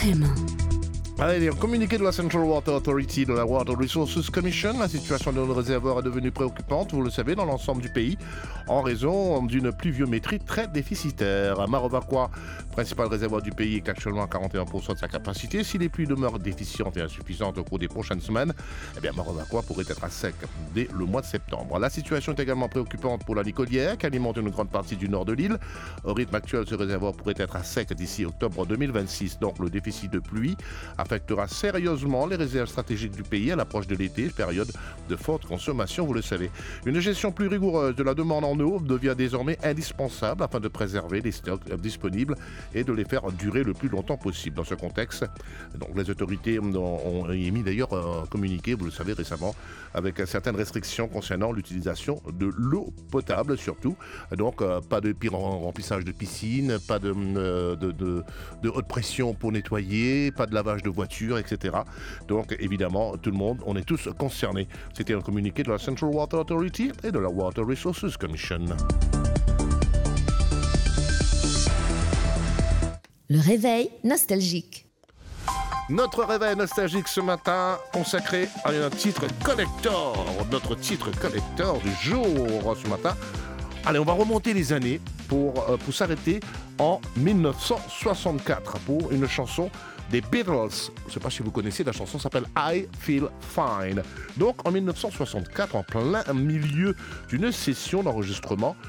FM. Allez, un communiqué de la Central Water Authority, de la Water Resources Commission. La situation de nos réservoirs est devenue préoccupante, vous le savez, dans l'ensemble du pays, en raison d'une pluviométrie très déficitaire. À Marovakwa, principal réservoir du pays, est actuellement à 41% de sa capacité. Si les pluies demeurent déficientes et insuffisantes au cours des prochaines semaines, eh bien Marovakwa pourrait être à sec dès le mois de septembre. La situation est également préoccupante pour la Nicodière, qui alimente une grande partie du nord de l'île. Au rythme actuel, ce réservoir pourrait être à sec d'ici octobre 2026. Donc le déficit de pluie affectera sérieusement les réserves stratégiques du pays à l'approche de l'été, période de forte consommation, vous le savez. Une gestion plus rigoureuse de la demande en eau devient désormais indispensable afin de préserver les stocks disponibles et de les faire durer le plus longtemps possible. Dans ce contexte, donc, les autorités ont émis d'ailleurs un communiqué, vous le savez récemment, avec certaines restrictions concernant l'utilisation de l'eau potable surtout. Donc pas de remplissage de piscine, pas de haute pression pour nettoyer, pas de lavage de voitures, etc. Donc évidemment, tout le monde, on est tous concernés. C'était un communiqué de la Central Water Authority et de la Water Resources Commission. Le réveil nostalgique. Notre réveil nostalgique ce matin consacré à un titre collector, notre titre collector du jour ce matin. Allez, on va remonter les années pour s'arrêter en 1964 pour une chanson des Beatles. Je ne sais pas si vous connaissez, la chanson s'appelle I Feel Fine. Donc en 1964, en plein milieu d'une session d'enregistrement,